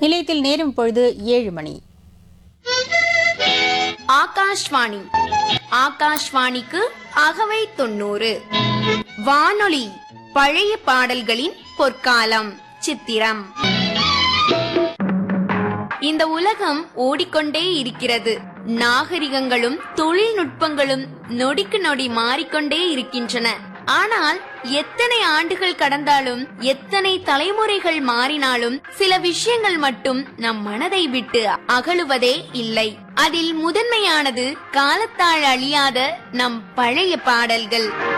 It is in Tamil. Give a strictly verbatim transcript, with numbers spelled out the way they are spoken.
நிலையத்தில் நேரம் பொழுது ஏழு மணி. ஆகாஷ்வாணி. ஆகாஷ்வாணிக்கு அகவை தொண்ணூறு. வானொலி. பழைய பாடல்களின் பொற்காலம். சித்திரம். இந்த உலகம் ஓடிக்கொண்டே இருக்கிறது. நாகரிகங்களும் தொழில்நுட்பங்களும் நொடிக்கு நொடி மாறிக்கொண்டே இருக்கின்றன. ஆனால் எத்தனை ஆண்டுகள் கடந்தாலும், எத்தனை தலைமுறைகள் மாறினாலும் சில விஷயங்கள் மட்டும் நம் மனதை விட்டு அகலுவதே இல்லை. அதில் முதன்மையானது காலத்தால் அழியாத நம் பழைய பாடல்கள்.